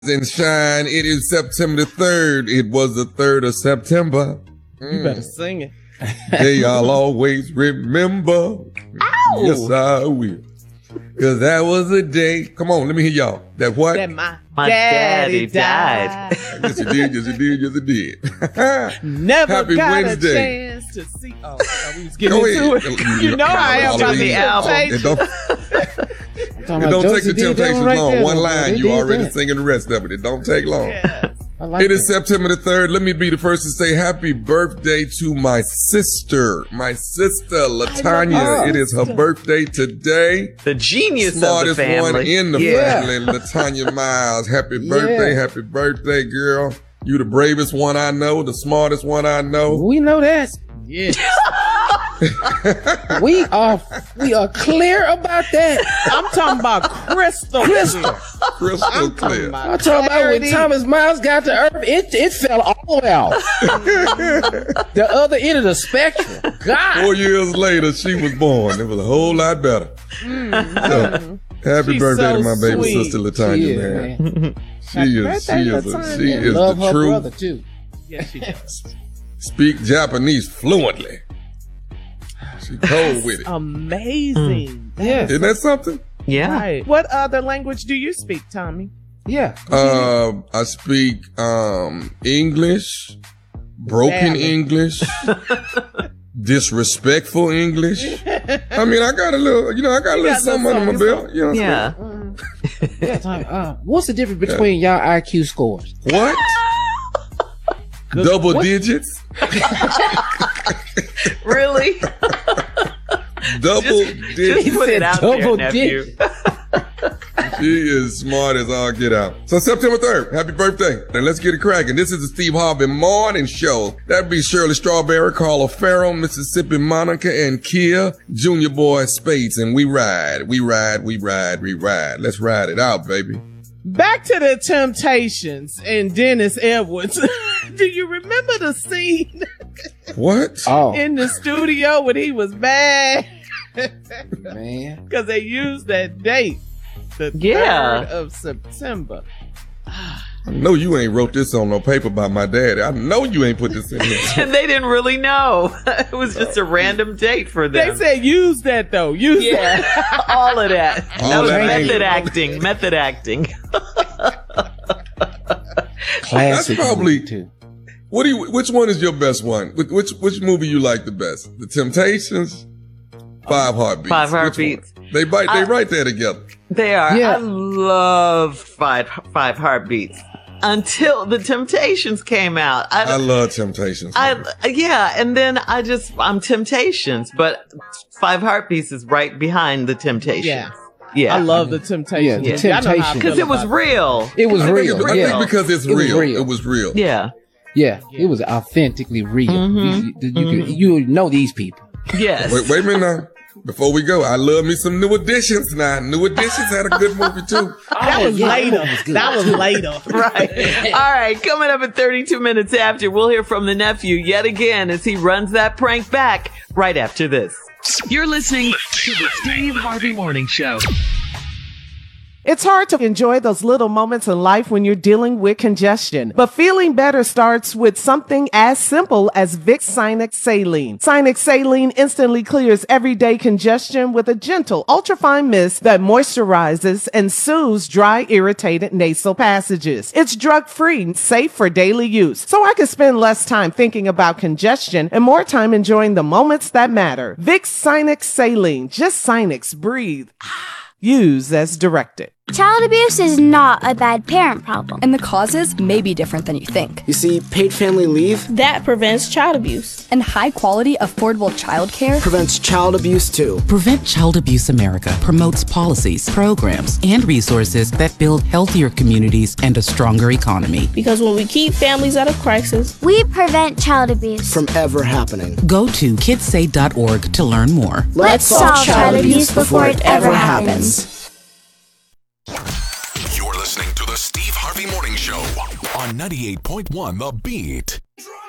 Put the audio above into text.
And shine. It is September the 3rd. It was the 3rd of September. You better sing it. Day I'll always remember. Ow! Yes, I will. Because that was a day. Come on, let me hear y'all. That what? That my daddy died. Yes, you did. Yes, you did. Yes, you did. Never Happy got Wednesday. a chance to see. Oh, we was getting Go into ahead. it. You know I am about the the album. It Temptations. don't take the Temptations right long. there, One though, line, they you did already that. singing the rest of it. It don't take long. Yes. I like It is that. September the 3rd. Let me be the first to say happy birthday to my sister, Latanya. her. It is her birthday today. The genius Smartest of the family. one in the Yeah. family, Latanya Miles. Happy birthday, Yeah. happy birthday, girl. You the bravest one I know, the smartest one I know. We know that. Yes. We are clear about that. I'm talking about crystal. Crystal. Crystal I'm talking clear. about I'm talking about when clarity. Thomas Miles got to Earth, it fell all the way off. The other end of the spectrum. God. 4 years later, she was born. It was a whole lot better. So, happy She's birthday to so my baby sweet. sister Latanya, She is, man. She is, birthday, she Latanya. is Love the her truth. brother too. Yes, she does. Speak Japanese fluently. She cold with it. Amazing. Yeah. Isn't that something? Yeah. Right. What other language do you speak, Tommy? Yeah. I speak English, broken Badly. English, disrespectful English. I mean, I got a little, I got a little got something under my little belt. You know what I'm Yeah. Yeah, Tommy, what's the difference between y'all IQ scores? saying? What? Double what? digits? Really? Double Just digits. put it said out there, double nephew. She is smart as all get out. So September 3rd, happy birthday. Now let's get it cracking. This is the Steve Harvey Morning Show. That'd be Shirley Strawberry, Carla Farrell, Mississippi Monica, and Kia, Junior Boy Spades. And we ride, we ride, we ride, we ride. Let's ride it out, baby. Back to the Temptations and Dennis Edwards. Do you remember the scene What? Oh, in the studio when he was mad? man. Because they used that date, the Yeah. 3rd of September. I know you ain't wrote this on no paper by my daddy. I know you ain't put this in here. And they didn't really know. It was just a random date for They them. said use that though. Use that. Yeah, all of that. All That was that method ain't- acting. Classic. That's probably- movie, too. Which one is your best one? Which movie you like the best? The Temptations? Five Heartbeats. Five Which one? Heartbeats. They right there together. They are. Yeah. I love five heartbeats until the Temptations came out. I love Temptations. Yeah, and then I'm Temptations, but Five Heartbeats is right behind the Temptations. Yeah. Yeah. I love the Temptations. Yeah, the Y'all know how I Temptations. Because feel it was about real. It was real. I Yeah. think because it's It was real. real. It was real. Yeah. Yeah, it was authentically real. Mhm. You know these people. Yes. Wait a minute now. Before we go, I love me some New Editions now. New Editions had a good movie too. That was yeah, later. that was good. That was later. Right. All right. Coming up at 32 minutes after, we'll hear from the nephew yet again as he runs that prank back right after this. You're listening to the Steve Harvey Morning Show. It's hard to enjoy those little moments in life when you're dealing with congestion. But feeling better starts with something as simple as Vicks Sinex Saline. Sinex Saline instantly clears everyday congestion with a gentle, ultrafine mist that moisturizes and soothes dry, irritated nasal passages. It's drug-free, safe for daily use, so I can spend less time thinking about congestion and more time enjoying the moments that matter. Vicks Sinex Saline. Just Sinex. Breathe. Use as directed. Child abuse is not a bad parent problem. And the causes may be different than you think. You see, paid family leave That prevents child abuse. And high quality, affordable childcare prevents child abuse too. Prevent Child Abuse America promotes policies, programs, and resources that build healthier communities and a stronger economy. Because when we keep families out of crisis, we prevent child abuse. From ever happening. Go to kidsay.org to learn more. Let's solve child abuse before it ever happens. You're listening to the Steve Harvey Morning Show on 98.1 The Beat.